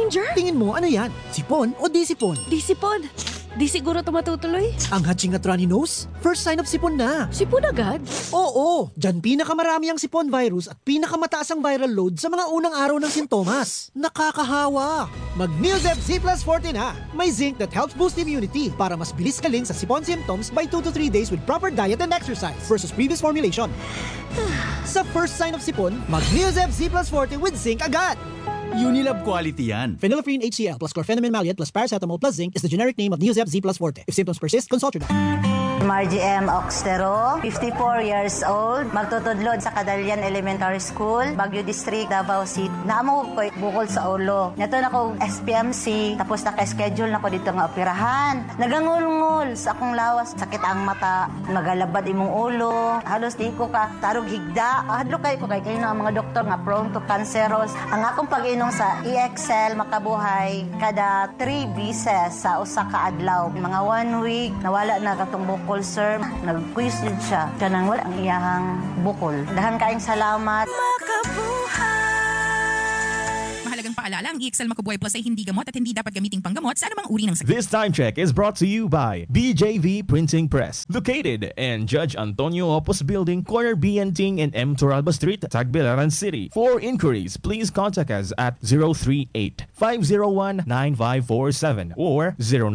messenger? Tingin mo, ano yan? Sipon o di sipon? Di sipon. Di siguro ito matutuloy. Ang hatching at runny nose? First sign of sipon na. Sipon agad? Oo, dyan pinakamarami ang sipon virus at pinakamataas ang viral load sa mga unang araw ng sintomas. Nakakahawa! Mag-Neozeb Z Plus Forte na! May zinc that helps boost immunity para mas bilis kaling sa sipon symptoms by 2 to 3 days with proper diet and exercise versus previous formulation. Sa first sign of sipon, mag-Neozeb Z Plus Forte with zinc agad! Unilab quality yan. Phenylephrine HCl plus chlorpheniramine maleate plus paracetamol plus zinc is the generic name of Neozeb Z Plus Forte. If symptoms persist, consult your doctor. Margie M. Oxtero, 54 years old, magtutudlod sa Cadalian Elementary School, Baguio District, Davao City. Naamo ko bukol sa ulo. Nato na ko SPMC, tapos naka-schedule na ko dito nga operahan. Nagangul-ngul sa akong lawas, sakit ang mata, magalabad imong ulo, halos di ko ka tarog higda. Hadlo kayo na ang mga doktor nga prone to cancerous. Ang akong pag-inom sa EXL makabuhay kada 3 bises sa usa ka adlaw. Mga 1 week, nawala na katong bukol, sir. Nag-quiz din siya. Kanang wala ang iyahang bukol. Dahan kaayong salamat. Mahalagang paalala, ang EXL Makabuhay Plus ay hindi gamot at hindi dapat gamiting panggamot sa anumang uri ng sakit. This time check is brought to you by BJV Printing Press, located in Judge Antonio Opus Building, corner B and Ting and M. Toralba Street, Tagbilaran City. For inquiries, please contact us at 038-501-9547 or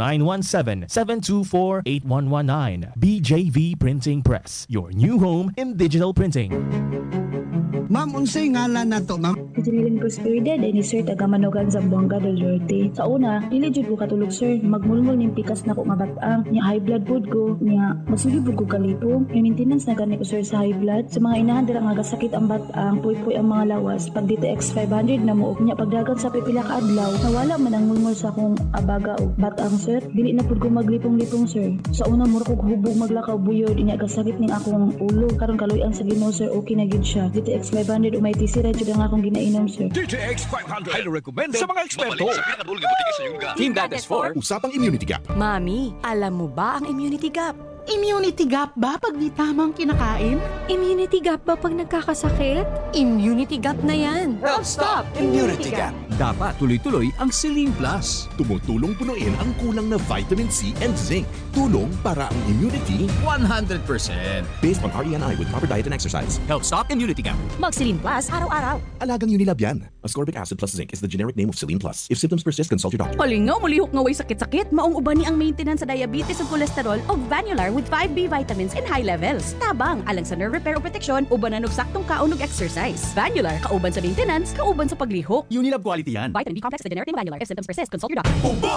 0917-724-8119. BJV Printing Press, your new home in digital printing. Ma'am, unsay ngalan na to, ma'am? Jillian Prosperida, din ni Sir Tagamanogan Zamboanga del Norte. Sa una, dili jud ko katulog, sir. Magmulmul ning pikas na ko nga batang. Nya high blood pod ko. Nya masulibog ko kalipo. May maintenance na gani ko, sir, sa high blood. Sa mga inahan dira nga gasakit ang batang, puy-puy ang mga lawas. Pag dito X500 na mo, nya pagdagan sa pipila ka adlaw, nawala man ang mulmul sa akong abaga o batang, sir. Dili na pod ko maglipong-lipong, sir. Sa una, mura ko hubog maglakaw buyod. Nya gasakit ning akong ulo. Karon kaluyan sa Ginoo, sir. Okay na gid siya. Dito X500 o may tisira jud ang akong ginainom, sir. DTX 500. Highly recommended sa mga eksperto. Team that is for Usapang Immunity Gap. Mami, alam mo ba ang immunity gap? Immunity gap ba pag di tamang kinakain? Immunity gap ba pag nagkakasakit? Immunity gap na yan. Health Stop Immunity Gap. Dapat tuloy-tuloy ang Celine Plus. Tumutulong punuin ang kulang na vitamin C and zinc. Tulong para ang immunity 100%. based on RENI with proper diet and exercise. Health Stop Immunity Gap. Mag-Celine Plus araw-araw. Alagang Unilab yan. Ascorbic acid plus zinc is the generic name of Celine Plus. If symptoms persist, consult your doctor. Palingaw, mulihok nga way sakit-sakit. Maong uban ni ang maintenance sa diabetes ug cholesterol o Vanular with 5B vitamins in high levels. Tabang, alang sa nerve repair o protection, ubanan og saktong kaon ug exercise. Vanular, kauban sa maintenance, kauban sa paglihok. Unilab quality yan. Vitamin B complex, the generic name Vanular. If symptoms persist, consult your doctor.